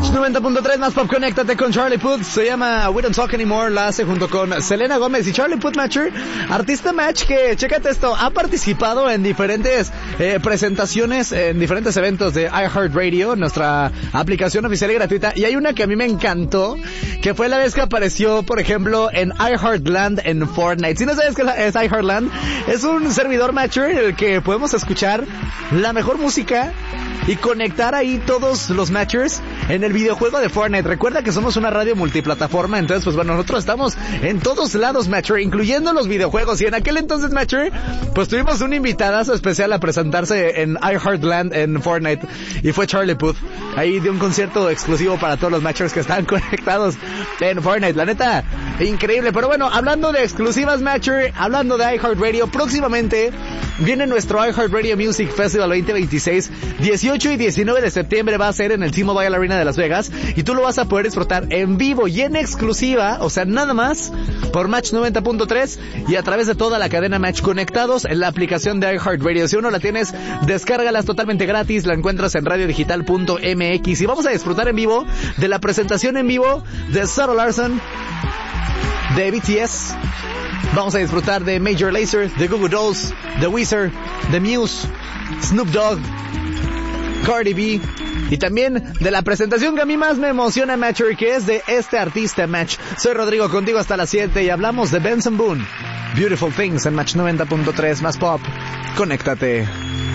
90.3 más pop, conéctate con Charlie Puth. Se llama We Don't Talk Anymore. La hace junto con Selena Gómez y Charlie Puth Matcher, artista match que, chécate esto, ha participado en diferentes presentaciones, en diferentes eventos de iHeartRadio, nuestra aplicación oficial y gratuita. Y hay una que a mí me encantó, que fue la vez que apareció, por ejemplo, en iHeartLand en Fortnite. Si no sabes qué es iHeartLand, es un servidor matcher en el que podemos escuchar la mejor música y conectar ahí todos los matchers en el videojuego de Fortnite. Recuerda que somos una radio multiplataforma, entonces pues bueno, nosotros estamos en todos lados, matcher, incluyendo los videojuegos. Y en aquel entonces, matcher, pues tuvimos un invitadazo especial a presentarse en iHeartLand en Fortnite, y fue Charlie Puth. Ahí dio un concierto exclusivo para todos los matchers que estaban conectados en Fortnite. La neta, increíble. Pero bueno, hablando de exclusivas, matcher, hablando de iHeartRadio, próximamente viene nuestro iHeartRadio Music Festival 2026, 18 y 19 de septiembre va a ser en el T-Mobile Arena de Las Vegas, y tú lo vas a poder disfrutar en vivo y en exclusiva, o sea, nada más por Match 90.3 y a través de toda la cadena Match, conectados en la aplicación de iHeartRadio. Si uno la tienes, descárgalas totalmente gratis, la encuentras en radiodigital.mx, y vamos a disfrutar en vivo de la presentación en vivo de Sarah Larson, de BTS. Vamos a disfrutar de Major Lazer, de Goo Goo Dolls, de Weezer, de Muse, Snoop Dogg, Cardi B, y también de la presentación que a mí más me emociona, matcher, que es de este artista match. Soy Rodrigo, contigo hasta las 7 y hablamos de Benson Boone, Beautiful Things en Match 90.3 más pop. Conéctate.